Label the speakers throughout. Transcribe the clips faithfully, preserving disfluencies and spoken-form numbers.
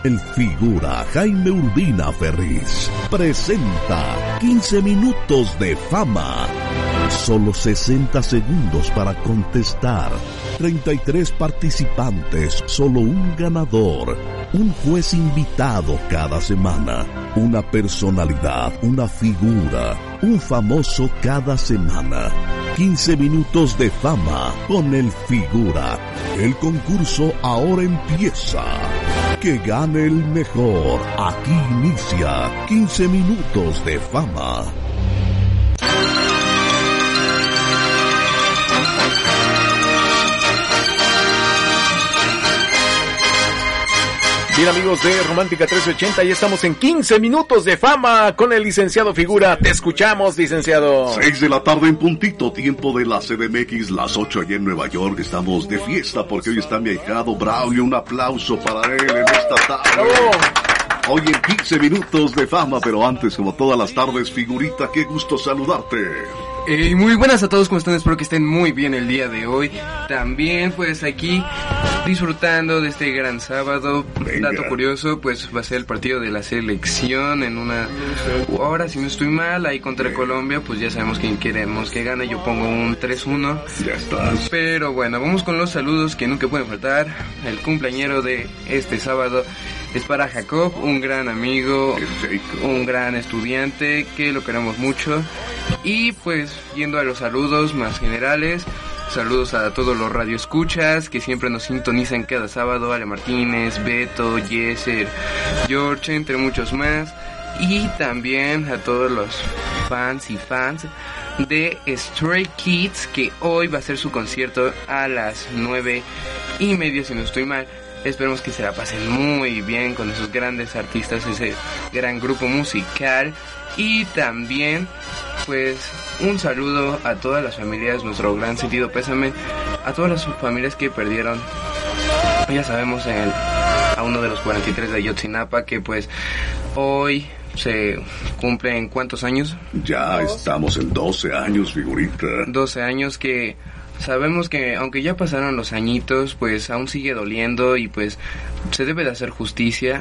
Speaker 1: El figura Jaime Urbina Ferriz presenta quince minutos de fama. Solo sesenta segundos para contestar. treinta y tres participantes, solo un ganador. Un juez invitado cada semana. Una personalidad, una figura, un famoso cada semana. quince minutos de fama con el figura. El concurso ahora empieza. Que gane el mejor. Aquí inicia quince minutos de fama.
Speaker 2: Bien, amigos de Romántica trescientos ochenta, ya estamos en quince minutos de fama con el licenciado Figura. Te escuchamos, licenciado.
Speaker 3: seis de la tarde en puntito, tiempo de la C D M X, las ocho allá en Nueva York. Estamos de fiesta porque hoy está mi ahijado Braulio. Un aplauso para él en esta tarde.
Speaker 2: ¡Bravo!
Speaker 3: Hoy en quince minutos de fama, pero antes, como todas las tardes, Figurita, qué gusto saludarte.
Speaker 4: Eh, muy buenas a todos, ¿cómo están? Espero que estén muy bien el día de hoy. También, pues, aquí disfrutando de este gran sábado.
Speaker 3: Venga.
Speaker 4: Dato curioso, pues, va a ser el partido de la selección en una hora, si no estoy mal, ahí contra
Speaker 3: Venga.
Speaker 4: Colombia. Pues ya sabemos quién queremos que gane, yo pongo un tres uno.
Speaker 3: Ya estás.
Speaker 4: Pero bueno, vamos con los saludos que nunca pueden faltar. El cumpleañero de este sábado es para Jacob, un gran amigo,
Speaker 3: Perfecto.
Speaker 4: un gran estudiante que lo queremos mucho. Y pues yendo a los saludos más generales, saludos a todos los radioescuchas que siempre nos sintonizan cada sábado: Ale Martínez, Beto, Yeser, George, entre muchos más. Y también a todos los fans y fans de Stray Kids, que hoy va a ser su concierto a las nueve y media, si no estoy mal. Esperemos que se la pasen muy bien con esos grandes artistas, ese gran grupo musical. Y también, pues, un saludo a todas las familias, nuestro gran sentido pésame a todas las familias que perdieron, ya sabemos, el, a uno de los cuarenta y tres de Ayotzinapa, que pues hoy se cumplen ¿cuántos años?
Speaker 3: Ya estamos en doce años, Figurita.
Speaker 4: doce años que sabemos que aunque ya pasaron los añitos, pues aún sigue doliendo y pues se debe de hacer justicia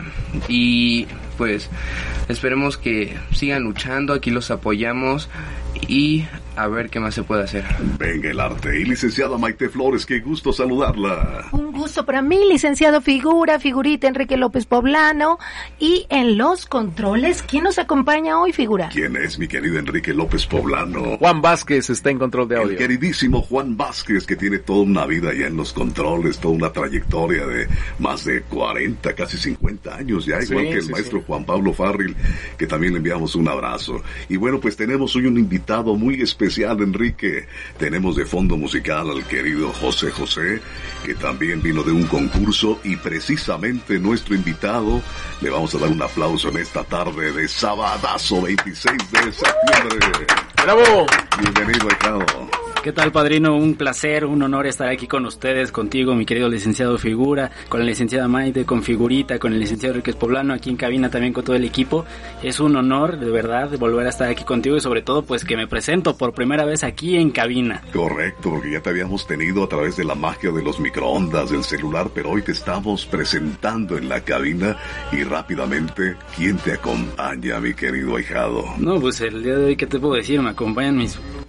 Speaker 4: y pues esperemos que sigan luchando, aquí los apoyamos y a ver qué más se puede hacer.
Speaker 3: Venga el arte. Y licenciada Maite Flores, qué gusto saludarla.
Speaker 5: Un gusto para mí, licenciado Figura, Figurita, Enrique López Poblano. Y en los controles, ¿quién nos acompaña hoy, Figura?
Speaker 3: ¿Quién es mi querido Enrique López Poblano?
Speaker 2: Juan Vázquez está en control de
Speaker 3: El
Speaker 2: audio.
Speaker 3: queridísimo Juan Vázquez, que tiene toda una vida ya en los controles, toda una trayectoria de más de cuarenta, casi cincuenta años ya, igual
Speaker 2: Sí,
Speaker 3: que el
Speaker 2: sí,
Speaker 3: maestro
Speaker 2: sí.
Speaker 3: Juan Pablo Farril, que también le enviamos un abrazo. Y bueno, pues tenemos hoy un invitado muy especial, Enrique. Tenemos de fondo musical al querido José José, que también vino de un concurso, y precisamente nuestro invitado, le vamos a dar un aplauso en esta tarde de sabadazo veintiséis de septiembre.
Speaker 2: ¡Bravo!
Speaker 3: Bienvenido, Ricardo.
Speaker 6: ¿Qué tal, padrino? Un placer, un honor estar aquí con ustedes, contigo, mi querido licenciado Figura, con la licenciada Maite, con Figurita, con el licenciado Enrique Poblano, aquí en cabina también con todo el equipo. Es un honor, de verdad, de volver a estar aquí contigo y sobre todo, pues, que me presento por primera vez aquí en cabina.
Speaker 3: Correcto, porque ya te habíamos tenido a través de la magia de los microondas, del celular, pero hoy te estamos presentando en la cabina y rápidamente, ¿quién te acompaña, mi querido ahijado?
Speaker 6: No, pues el día de hoy, ¿qué te puedo decir? Me acompañan mis